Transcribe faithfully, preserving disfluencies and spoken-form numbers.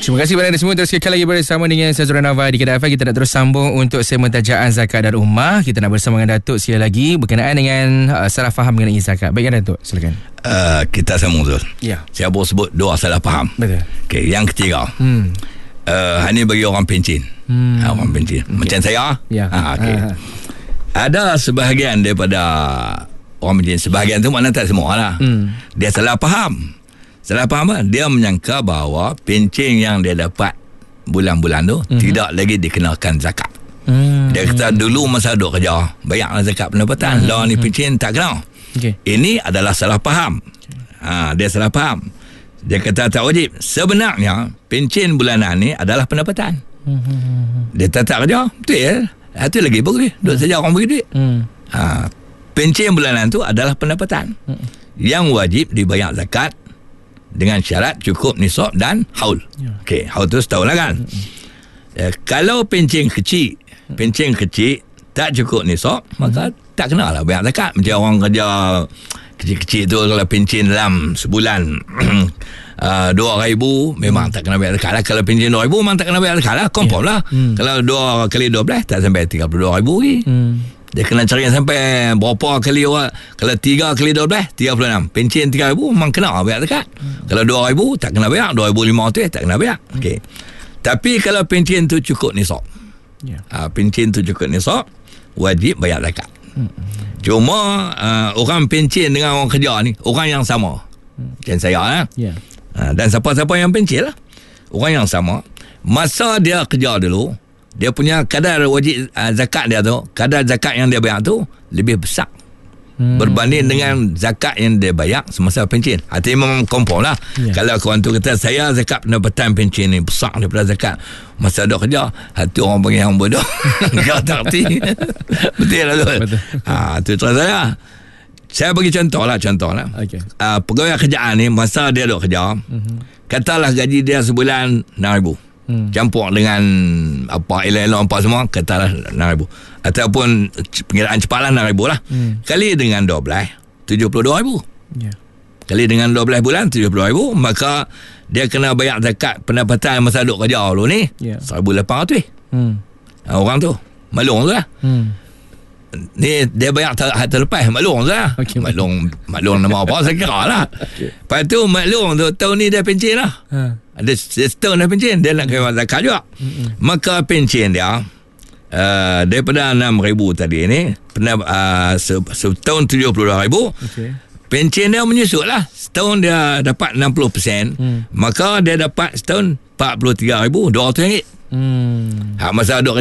Terima kasih kepada anda semua. Terus sekali lagi bersama dengan saya Zura Nava di Kedah F M. Kita nak terus sambung untuk segmen tajaan zakat dan rumah. Kita nak bersama dengan Datuk sekali lagi berkenaan dengan uh, salah faham mengenai zakat. Baik, Datuk, silakan. Uh, kita sambung Zul. Ya. Saya baru sebut dua salah faham. Betul. Okey, yang ketiga. Hmm. Uh, ini bagi orang pencen. Hmm. Ha, orang pencen. Okay. Macam saya. Ya. Ha, okey. Ha. Ada sebahagian daripada orang pencen, sebahagian tu makna tak semua lah. Hmm. Dia salah faham. Salah faham apa? Dia menyangka bahawa pencen yang dia dapat bulan-bulan tu mm-hmm. tidak lagi dikenakan zakat. Mm-hmm. Dia kata dulu masa duk kerja bayarlah zakat pendapatan. Mm-hmm. Lawan ni pencen tak kena. Okay. Ini adalah salah faham. Okay. Ha, dia salah faham. Dia kata tak wajib. Sebenarnya pencen bulanan ni adalah pendapatan. Mm-hmm. Dia tak tak kerja. Betul ya? Itu lagi bagus. Duk mm-hmm. saja orang bagi duit. Mm-hmm. Ha, pencen bulanan tu adalah pendapatan. Mm-hmm. Yang wajib dibayar zakat dengan syarat cukup nisab dan haul. Ya. Okey, haul tu setahun lah kan. Mm-hmm. Eh, kalau pencen kecil, pencen kecil tak cukup nisab, mm-hmm. maka tak kena lah bayar zakat. Macam orang kerja kecil-kecil tu, kalau pencen dalam sebulan uh, dua ribu, memang mm. tak kena bayar zakat lah. Kalau pencen dua ribu, memang tak kena bayar zakat lah. Confirm yeah. lah. Mm. Kalau dua kali dua belas, tak sampai tiga puluh dua ribu lagi. Mm. Dia kena cari sampai berapa kali orang. Kalau tiga kali dua belas, tiga puluh enam. Pencen tiga ribu memang kena bayar zakat. Hmm. Kalau dua ribu tak kena bayar. Dua ribu lima ratus tak kena bayar. Hmm. Okey. Tapi kalau pencen tu cukup nisab. Yeah. Ha, pencen tu cukup nisab, wajib bayar zakat. Hmm. Cuma uh, orang pencen dengan orang kerja ni, orang yang sama. Hmm. Macam saya lah. Yeah. Ha, dan siapa-siapa yang pencen lah. Orang yang sama. Masa dia kerja dulu, dia punya kadar wajib uh, zakat dia tu, kadar zakat yang dia bayar tu lebih besar hmm. berbanding dengan zakat yang dia bayar semasa pencen. Artinya memang confirm lah. Yeah. Kalau kawan tu kata saya zakat pendapatan pencen ni besar daripada zakat masa duk kerja, hati orang panggil yang bodoh. Kau tak erti. Betul lah tu. Ha, tu terus saya. Saya bagi contoh lah, contoh lah. Okay. Uh, pegawai kerjaan ni masa dia duk kerja, mm-hmm. katalah gaji dia sebulan enam ribu. Hmm. Campur dengan apa elok-elok apa semua, katalah enam ribu. Ataupun pengiraan cepat lah enam ribu lah. Hmm. Kali dengan dua belas, tujuh puluh dua ribu. Yeah. Kali dengan dua belas bulan, tujuh puluh dua ribu. Maka dia kena bayar zakat pendapatan masa duk kerja dulu ni, yeah. seribu lapan ratus. Hmm. Orang tu maklum tu lah. Hmm. Ni dia bayar ter, terlepas maklum tu lah. Okay, maklum, maklum nama apa saya kira lah. Okay. Lepas tu maklum tu tahun ni dia pencen lah. Ha. Ada setahun dah pencen, dia nak kena zakat juga. Mm-mm. Maka pencen dia uh, daripada enam ribu tadi ni, pernah uh, setahun tujuh puluh dua ribu. Okay. Pencen dia menyusut lah. Setahun dia dapat enam puluh peratus. Mm. Maka dia dapat setahun empat puluh tiga ribu dua ratus ringgit. Hmm. Ha, masa duk